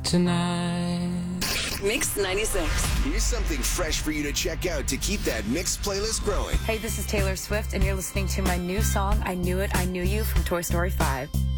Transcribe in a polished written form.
tonight. Mix 96. Here's something fresh for you to check out to keep that Mix playlist growing. Hey, this is Taylor Swift, and you're listening to my new song, I Knew It, I Knew You, from Toy Story 5.